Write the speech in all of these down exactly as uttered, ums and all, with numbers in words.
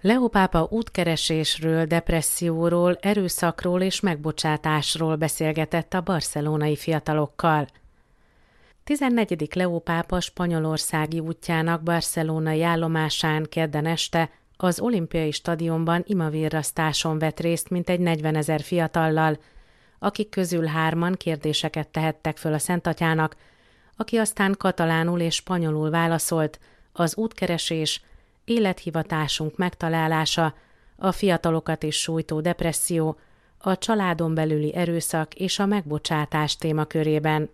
Leó pápa útkeresésről, depresszióról, erőszakról és megbocsátásról beszélgetett a barcelonai fiatalokkal. tizennegyedik Leó pápa spanyolországi útjának barcelonai állomásán kedden este az olimpiai stadionban imavirrasztáson vett részt mintegy negyvenezer fiatallal, akik közül hárman kérdéseket tehettek föl a Szentatyának, aki aztán katalánul és spanyolul válaszolt: az útkeresés, élethivatásunk megtalálása, a fiatalokat is sújtó depresszió, a családon belüli erőszak és a megbocsátás témakörében.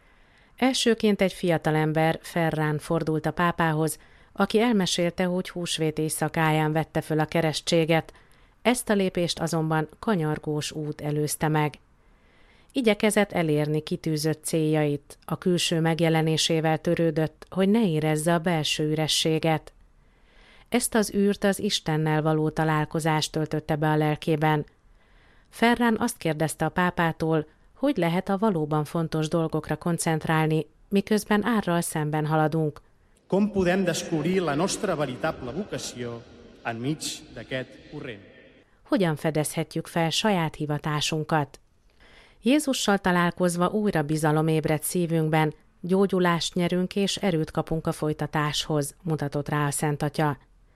Elsőként egy fiatalember, Ferran fordult a pápához, aki elmesélte, hogy húsvét éjszakáján vette föl a keresztséget, ezt a lépést azonban kanyargós út előzte meg. Igyekezett elérni kitűzött céljait, a külső megjelenésével törődött, hogy ne érezze a belső ürességet. Ezt az űrt az Istennel való találkozást töltötte be a lelkében. Ferran azt kérdezte a pápától, hogy lehet a valóban fontos dolgokra koncentrálni, miközben árral szemben haladunk. Com podem descobrir la nostra veritable vocació enmig d'aquest corrent? Hogyan fedezhetjük fel saját hivatásunkat? Jézussal találkozva újra bizalom ébredt szívünkben, gyógyulást nyerünk és erőt kapunk a folytatáshoz, mutatott rá a Szentatya.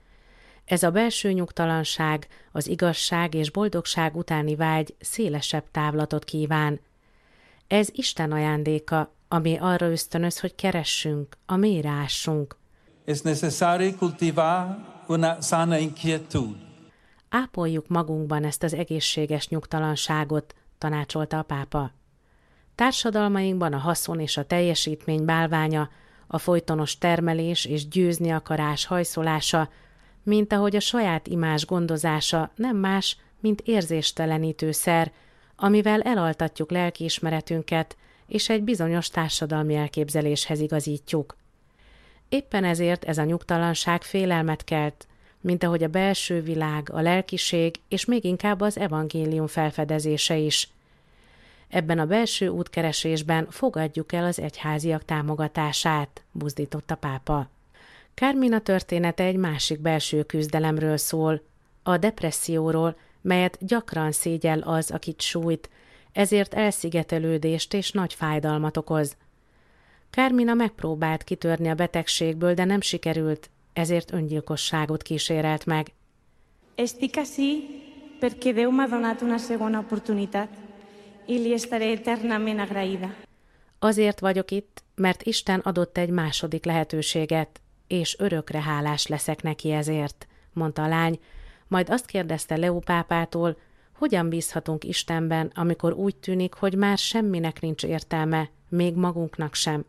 Ez a belső nyugtalanság, az igazság és boldogság utáni vágy szélesebb távlatot kíván. Ez Isten ajándéka, ami arra ösztönöz, hogy keressünk, a mélyre ássunk. Es necesario cultivar una sana inquietud. Ápoljuk magunkban ezt az egészséges nyugtalanságot, tanácsolta a pápa. Társadalmainkban a haszon és a teljesítmény bálványa, a folytonos termelés és győzni akarás hajszolása, mint ahogy a saját imázs gondozása nem más, mint érzéstelenítő szer, amivel elaltatjuk lelkiismeretünket, és egy bizonyos társadalmi elképzeléshez igazítjuk. Éppen ezért ez a nyugtalanság félelmet kelt, mint ahogy a belső világ, a lelkiség és még inkább az evangélium felfedezése is. Ebben a belső útkeresésben fogadjuk el az egyháziak támogatását, buzdított a pápa. Carmina története egy másik belső küzdelemről szól, a depresszióról, melyet gyakran szégyell az, akit sújt, ezért elszigetelődést és nagy fájdalmat okoz. Carmina megpróbált kitörni a betegségből, de nem sikerült, ezért öngyilkosságot kísérelt meg. Estic ací perquè Déu m'ha donat una segona oportunitat i li estaré eternament agraïda. Azért vagyok itt, mert Isten adott egy második lehetőséget, és örökre hálás leszek neki ezért, mondta a lány, majd azt kérdezte Leó pápától, hogyan bízhatunk Istenben, amikor úgy tűnik, hogy már semminek nincs értelme, még magunknak sem.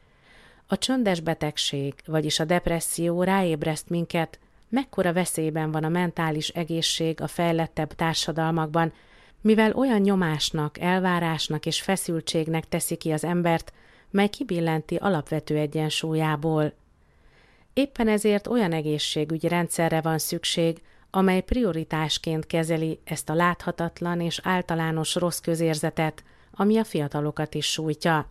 A csöndes betegség, vagyis a depresszió ráébreszt minket, mekkora veszélyben van a mentális egészség a fejlettebb társadalmakban, mivel olyan nyomásnak, elvárásnak és feszültségnek teszi ki az embert, mely kibillenti alapvető egyensúlyából. Éppen ezért olyan egészségügyi rendszerre van szükség, amely prioritásként kezeli ezt a láthatatlan és általános rossz közérzetet, ami a fiatalokat is sújtja.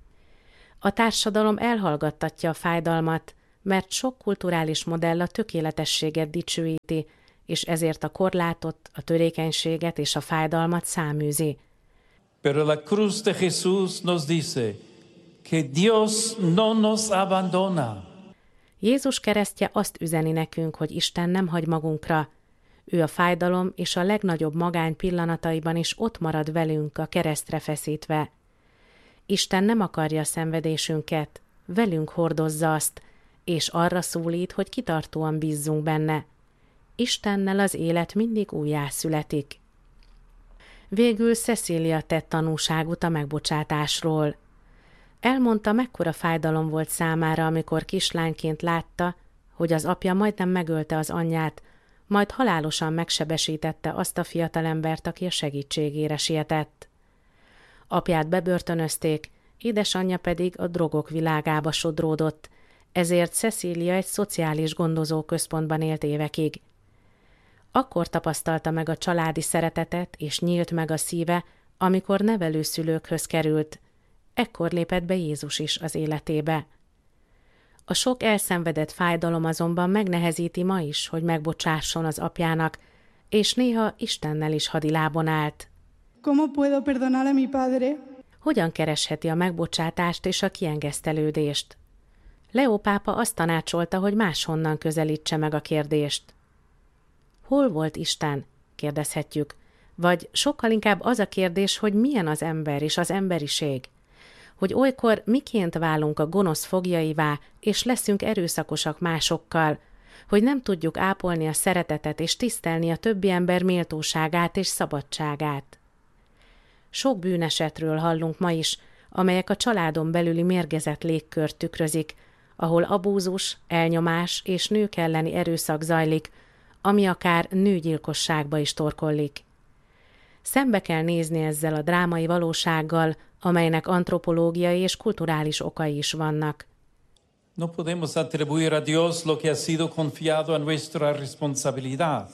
A társadalom elhallgattatja a fájdalmat, mert sok kulturális modell a tökéletességet dicsőíti, és ezért a korlátot, a törékenységet és a fájdalmat száműzi. Pero la cruz de Jesús nos dice que Dios no nos abandona. Jézus keresztje azt üzeni nekünk, hogy Isten nem hagy magunkra. Ő a fájdalom és a legnagyobb magány pillanataiban is ott marad velünk a keresztre feszítve. Isten nem akarja a szenvedésünket, velünk hordozza azt, és arra szólít, hogy kitartóan bízzunk benne. Istennel az élet mindig újjászületik. Végül Cecília tett tanúságot a megbocsátásról. Elmondta, mekkora fájdalom volt számára, amikor kislányként látta, hogy az apja majdnem megölte az anyját, majd halálosan megsebesítette azt a fiatalembert, aki a segítségére sietett. Apját bebörtönözték, édesanyja pedig a drogok világába sodródott, ezért Cecília egy szociális gondozó központban élt évekig. Akkor tapasztalta meg a családi szeretetet, és nyílt meg a szíve, amikor nevelőszülőkhöz került. Ekkor lépett be Jézus is az életébe. A sok elszenvedett fájdalom azonban megnehezíti ma is, hogy megbocsásson az apjának, és néha Istennel is hadilábon állt. ¿Cómo puedo perdonar a mi padre? Hogyan keresheti a megbocsátást és a kiengesztelődést? Leó pápa azt tanácsolta, hogy máshonnan közelítse meg a kérdést. Hol volt Isten? Kérdezhetjük. Vagy sokkal inkább az a kérdés, hogy milyen az ember és az emberiség. Hogy olykor miként válunk a gonosz fogjaivá, és leszünk erőszakosak másokkal, hogy nem tudjuk ápolni a szeretetet és tisztelni a többi ember méltóságát és szabadságát. Sok bűnesetről hallunk ma is, amelyek a családon belüli mérgezett légkört tükrözik, ahol abúzus, elnyomás és nők elleni erőszak zajlik, ami akár nőgyilkosságba is torkollik. Szembe kell nézni ezzel a drámai valósággal, amelynek antropológiai és kulturális okai is vannak. No podemos atribuir a Dios lo que ha sido confiado a nuestra responsabilidad.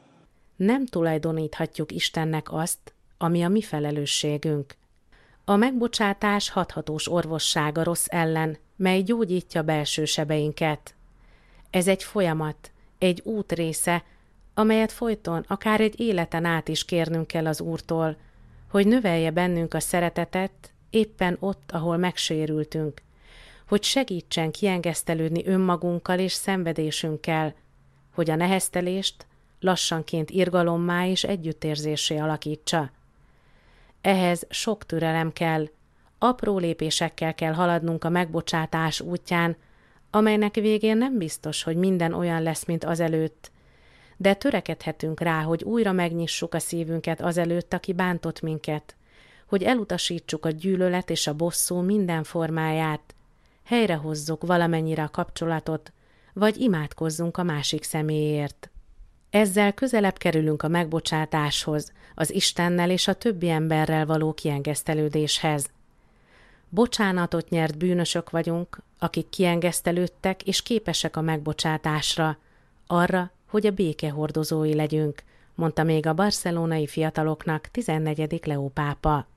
Nem tulajdoníthatjuk Istennek azt, ami a mi felelősségünk. A megbocsátás hathatós orvosság a rossz ellen, mely gyógyítja belső sebeinket. Ez egy folyamat, egy út része, amelyet folyton, akár egy életen át is kérnünk kell az Úrtól, hogy növelje bennünk a szeretetet éppen ott, ahol megsérültünk, hogy segítsen kiengesztelődni önmagunkkal és szenvedésünkkel, hogy a neheztelést lassanként irgalommá és együttérzéssé alakítsa. Ehhez sok türelem kell, apró lépésekkel kell haladnunk a megbocsátás útján, amelynek végén nem biztos, hogy minden olyan lesz, mint azelőtt, de törekedhetünk rá, hogy újra megnyissuk a szívünket azelőtt, aki bántott minket, hogy elutasítsuk a gyűlölet és a bosszú minden formáját, helyrehozzuk valamennyire a kapcsolatot, vagy imádkozzunk a másik személyért. Ezzel közelebb kerülünk a megbocsátáshoz, az Istennel és a többi emberrel való kiengesztelődéshez. Bocsánatot nyert bűnösök vagyunk, akik kiengesztelődtek és képesek a megbocsátásra, arra, hogy a béke hordozói legyünk, mondta még a barcelonai fiataloknak tizennegyedik Leó pápa.